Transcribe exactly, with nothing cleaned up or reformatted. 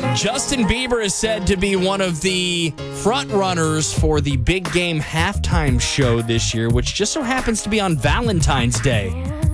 Justin Bieber is said to be one of the front runners for the big game halftime show this year, which just so happens to be on Valentine's Day.